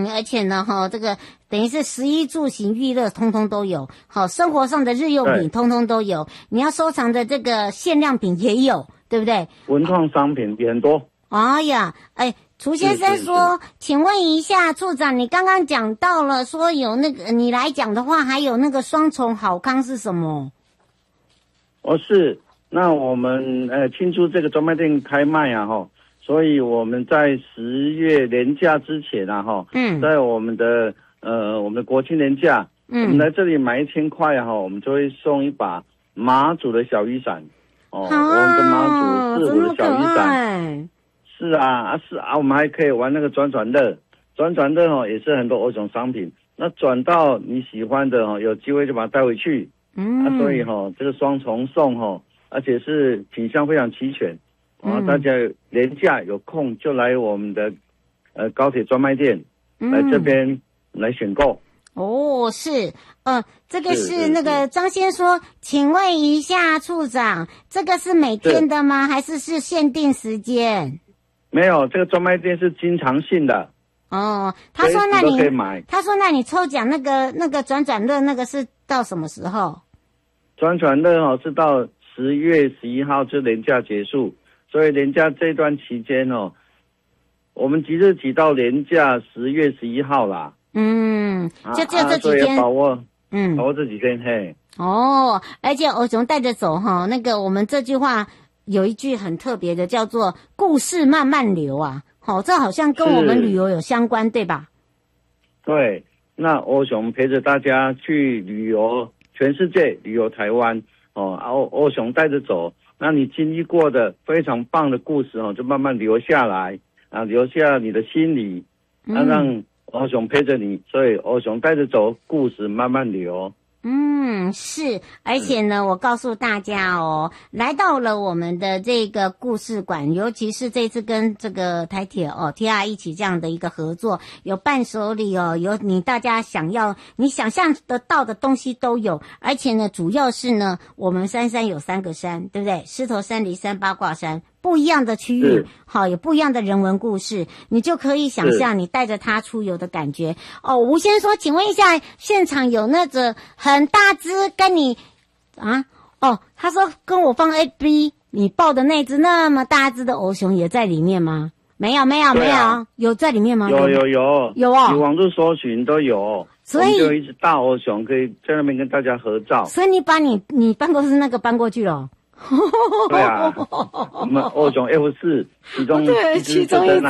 而且呢这个等于是食衣住行娱乐通通都有，生活上的日用品通通都有，你要收藏的这个限量品也有，对不对？ 文创商品也很多。 哎呀，楚先生说，请问一下处长，你刚刚讲到了说有那个，你来讲的话还有那个双重好康是什么？ 是，那我们庆祝这个专卖店开卖啊所以我们在10月连假之前啊在我们的国庆连假，我们来这里买1000块我们就会送一把马祖的小雨伞我们的马祖4湖的小雨伞。是啊，我们还可以玩那个转乐也是很多欧熊商品。那转到你喜欢的有机会就把它带回去。所以这个双重送而且是品相非常齐全。大家连假有空就来我们的高铁专卖店来这边来选购。 是，这个是那个张先说，请问一下处长，这个是每天的吗？还是限定时间？ 没有，这个专卖店是经常性的。 他说那你抽奖那个转乐那个是到什么时候？ 转乐是到10月11号就连假结束，所以连假这段期间我们即日起到连假10月11号啦。 就只有这几天， 把握这几天嘿。 而且欧熊带着走那个我们这句话有一句很特别的，叫做故事慢慢流啊。这好像跟我们旅游有相关，对吧？ 对，那欧熊陪着大家去旅游全世界，旅游台湾欧熊带着走，那你经历过的非常棒的故事就慢慢留下来留下你的心里，让欧熊陪着你，所以欧熊带着走，故事慢慢流。 是，而且呢，我告诉大家来到了我们的这个故事馆，尤其是这次跟这个台铁TR 一起这样的一个合作，有伴手礼有大家你想象得到的东西都有，而且呢，主要是呢，我们山有3个山，对不对？狮头山、梨山、八卦山。不一样的区域，有不一样的人文故事，你就可以想象你带着它出游的感觉。吴先生说，请问一下，现场有那个很大只跟你他说跟我放 AB， 你抱的那只那么大只的欧熊也在里面吗？没有，有在里面吗？ 有你网络搜寻都有， 所以就一只大欧熊可以在那边跟大家合照。 所以你把你办公室那个搬过去了。 对啊，我们欧熊 F4 其中一只，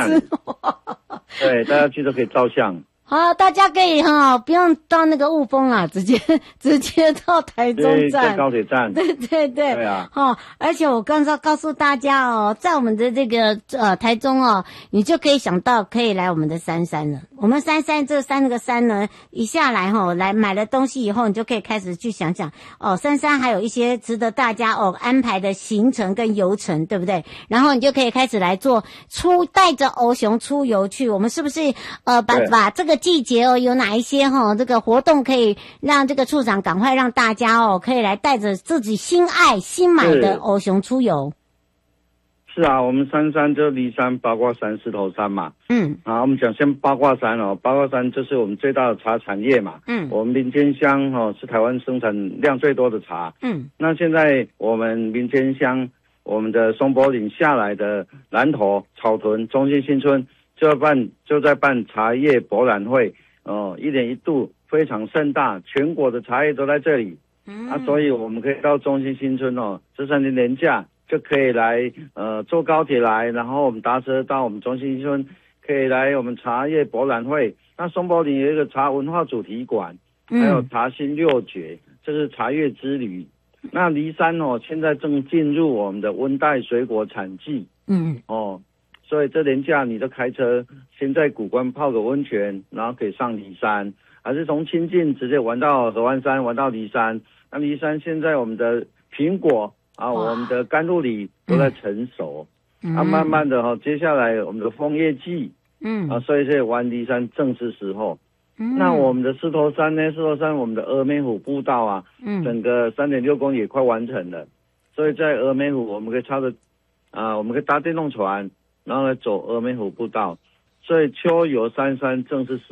对，大家去都可以照相。 大家可以不用到那个雾峰啦，直接到台中站， 在高铁站。 对。 对啊。 而且我刚才告诉大家在我们的这个台中你就可以想到可以来我们的山了。我们山这3个山呢，一下来来买了东西以后，你就可以开始去想想山还有一些值得大家安排的行程跟游程，对不对？然后你就可以开始来做带着欧熊出游去。我们是不是把这个季节有哪一些这个活动可以让这个处长赶快让大家可以来带着自己新买的欧熊出游？ 是啊，我们山就梨山、八卦山、狮头山嘛。我们讲先八卦山八卦山就是我们最大的茶产业嘛。我们林间乡是台湾生产量最多的茶。那现在我们林间乡，我们的松柏岭下来的南投、草屯、中心新村就在办茶叶博览会，1年1度非常盛大，全国的茶叶都在这里。所以我们可以到中心新村这3天连假就可以来坐高铁来，然后我们搭车到我们中心新村，可以来我们茶叶博览会。那松柏岭有一个茶文化主题馆，还有茶心6绝，这是茶叶之旅。那梨山现在正进入我们的温带水果产季。所以这连假你就开车先在古关泡个温泉，然后可以上梨山，还是从清境直接玩到合欢山，玩到梨山。那梨山现在我们的苹果我们的甘露梨都在成熟。慢慢的接下来我们的枫叶季。所以这玩梨山正是时候。那我们的狮头山我们的峨眉湖步道整个3.6公里也快完成了。所以在峨眉湖我们可以我们可以搭电动船，然后来走峨眉湖步道，所以秋游山正是时